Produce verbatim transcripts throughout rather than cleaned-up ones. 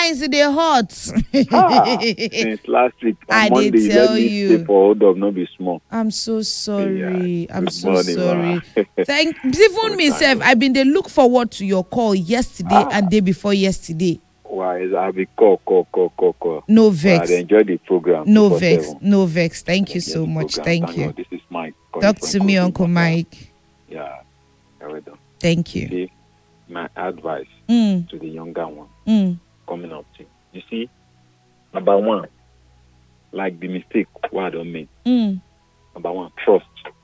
nice, they hot. Ah, since last week, on I Monday, did you tell let me you. stay for hold up, not be small. I'm so sorry. Yeah. I'm Good so morning, sorry. ma. Thank even Good myself. time. I've been they look forward to your call yesterday Ah. and day before yesterday. Why? I'll be call, call, call, call, call. No But vex. I enjoy the program. No two vex. forty-seven. No vex. Thank I you enjoy so the much. program. Thank Thank you. God. This is Mike. calling Talk from to me, Kogi, Uncle Mata. Mike. Yeah, very done. Thank you. See, my advice Mm. to the younger one Mm. coming up to you see, number one, like the mistake what I don't make. Mm. Number one, trust.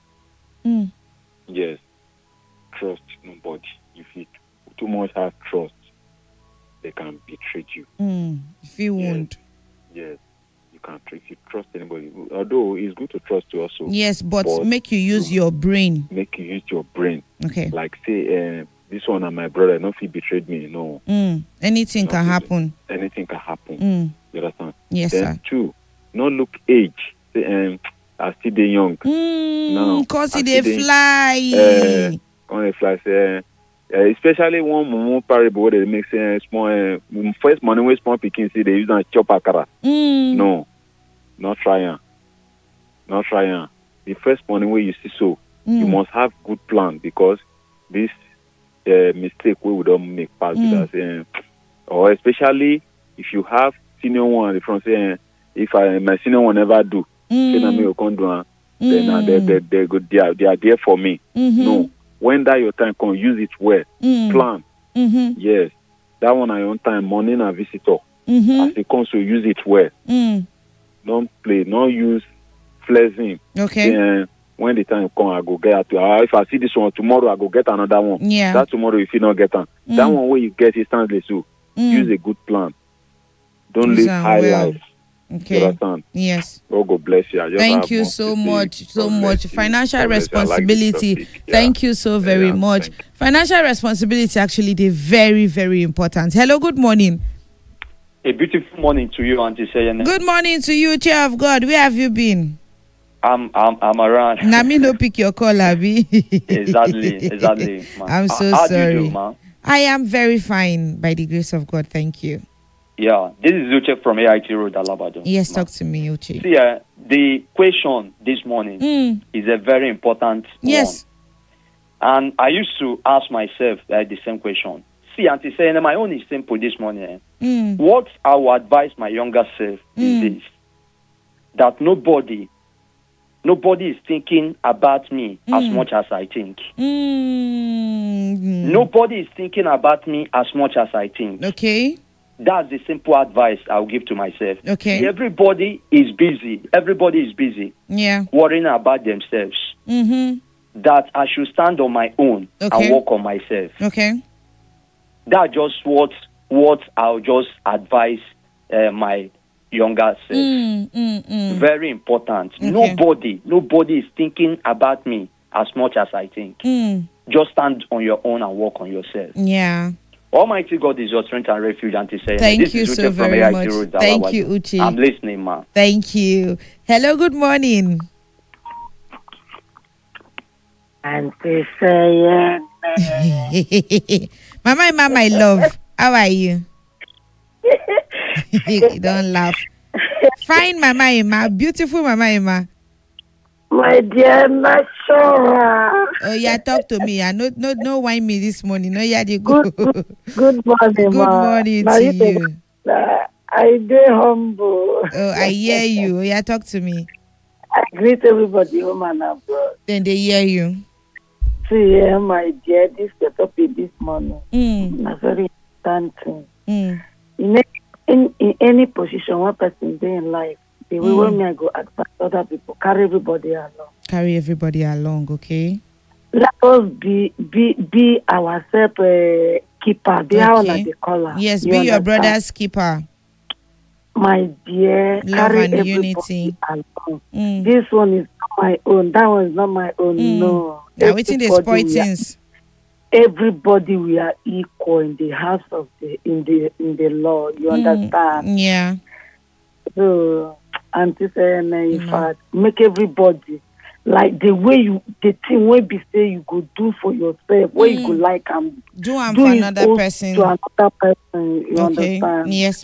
Mm. Yes, trust nobody. If you too much have trust, they can betray you. Mm. If you Yes. won't. Yes, you can't. If you trust anybody, although it's good to trust you also. Yes, but, But make you use your brain. Make you use your brain. Okay. Like say, uh, this one and my brother, no, he betrayed me. No, Mm. Anything No, can fit- happen. anything can happen. Mm. You understand? Yes, then sir. two, no look age. Say, um, I still dey young. Mm. No, Cause I it they still dey- fly. Uh, on a fly, say, uh, especially one mumu parable where they make say small uh, first money wey small pikin see they use and chop akara. Mm. No, not try am. Not try am. The first money where you see so, Mm. you must have good plan because this uh, mistake we would not make pass Mm. with us. Uh, or especially if you have senior one at the front saying, uh, if I my senior one never do, Mm. say na me go come do am, then uh, they, Mm. they, they, go, they, are, they are there for me. Mhm. No, when that your time come, use it well. Mm. Plan. Mhm. Yes, that one at your own time, money and visitor. Mhm. As it comes, so use it well. Mm. Don't play, don't use flexing. Okay. Say, uh, when the time come, I go get it. Uh, if I see this one tomorrow, I go get another one. Yeah. That tomorrow, if you not get them, Mm. that one where you get it stands so. Mm. Use a good plan. Don't Use live am high well. life. You Okay. understand? Yes. God go bless you. I just Thank have you more so to say. much, so God bless much. you. Financial God bless you. I like this responsibility. topic. Yeah. Thank you so very Yeah, much. thank you. Financial responsibility actually they very, very important. Hello, good morning. A beautiful morning to you, Auntie Sayene. Good morning to you, Chair of God. Where have you been? I'm I'm I'm around. Na me no pick your call, Abi. Exactly, exactly. Man. I'm so How, how sorry. do you do, man? I am very fine by the grace of God. Thank you. Yeah, this is Uche from A I T Road, Alabado. Yes, man. talk to me, Uche. See, uh, the question this morning Mm. is a very important Yes. one. And I used to ask myself uh, the same question. See, Auntie Sayene, my own is simple this morning. eh. Mm. What I will advise my younger self Mm. is this: that nobody, nobody is thinking about me as Mm. much as I think. Mm. Nobody is thinking about me as much as I think. Okay. That's the simple advice I'll give to myself. Okay. See, everybody is busy. Everybody is busy Yeah. worrying about themselves. Mm-hmm. That I should stand on my own Okay. and work on myself. Okay. That's just what what I'll just advise uh, my younger self. Mm, mm, mm. Very important. Okay. Nobody, nobody is thinking about me as much as I think. Mm. Just stand on your own and work on yourself. Yeah. Almighty God is your strength and refuge, Auntie Sayene. Thank This you is so Uche from very A I T much. Road, Thank Alawado. you, Uche. I'm listening, ma. Thank you. Hello, good morning. Auntie Sayene. Mama, Mama, my love. How are you? Don't laugh. Fine, Mama Emma. Beautiful, Mama Emma. My dear Nashora. Oh, yeah, talk to me. I no, no, no, wine me this morning. No, yeah, you go. Good, good, good morning, Good ma. morning Now to you think, you. uh, I dey humble. Oh, I hear you. Oh, yeah, talk to me. I greet everybody home and abroad. Then they hear you. See, yeah, my dear, this the topic this morning. Mm, Na very important thing. mm, In, a- in, in any position, one person dey in life, the way Mm. when me I go advise other people, carry everybody along. carry everybody along, okay? Let us be be be ourselves uh, keeper. Be how Okay. like they call her. Yes, You be your understand? brother's keeper. My dear, Love carry and everybody unity. along. Mm. This one is not my own. That one is not my own. Mm. No. Now, waiting the spoil Everybody we are- things. Everybody we are equal in the house of the in the in the law. You Mm. understand? Yeah. So, Auntie Sayene, in Mhm. fact, make everybody like the way you the thing wey be say you go do for yourself, where you go Mm. like am Do am do for it another also person. to another person. You Okay. understand? Yes,